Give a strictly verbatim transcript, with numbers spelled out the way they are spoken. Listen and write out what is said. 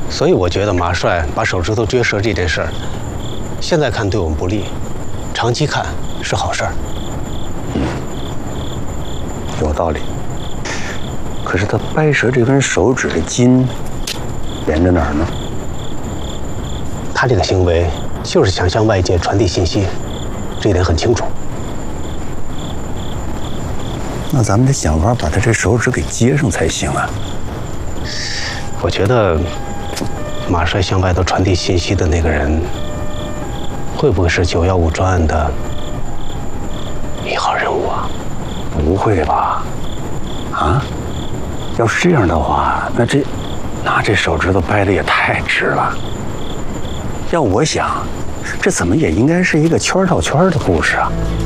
所以我觉得马帅把手指头撅折这件事儿，现在看对我们不利，长期看是好事儿。 嗯，有道理。可是他掰折这根手指的筋连着哪儿呢？ 他这个行为就是想向外界传递信息，这一点很清楚。 那咱们得想法把他这手指给接上才行啊。 我觉得马帅向外头传递信息的那个人，会不会是九幺五专案的一号人物啊？ 不会吧？啊？要是这样的话，那这那这手指头掰的也太直了。要我想，这怎么也应该是一个圈套圈的故事啊。